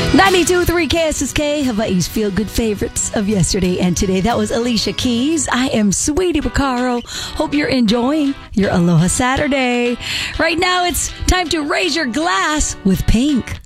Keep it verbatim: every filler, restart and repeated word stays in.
ninety-two point three K S S K, Hawaii's feel-good favorites of yesterday and today. That was Alicia Keys. I am Sweetie Bacaro. Hope you're enjoying your Aloha Saturday. Right now, it's time to raise your glass with Pink.